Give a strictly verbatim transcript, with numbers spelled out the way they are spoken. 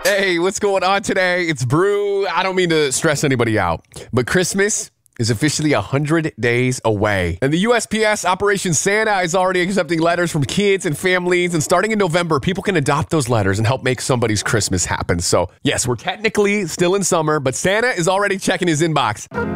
Hey, what's going on today? It's Brew. I don't mean to stress anybody out, but Christmas is officially one hundred days away. And the U S P S Operation Santa is already accepting letters from kids and families. And starting in November, people can adopt those letters and help make somebody's Christmas happen. So yes, we're technically still in summer, but Santa is already checking his inbox.